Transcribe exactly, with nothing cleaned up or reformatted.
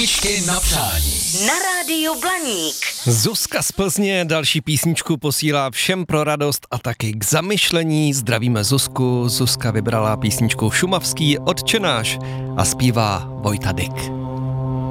Písničky na přání. Na rádiu Blaník. Zuzka z Plzně další písničku posílá všem pro radost a taky k zamyšlení. Zdravíme Zuzku. Zuzka vybrala písničku Šumavský Otčenáš a zpívá Vojta Dyk.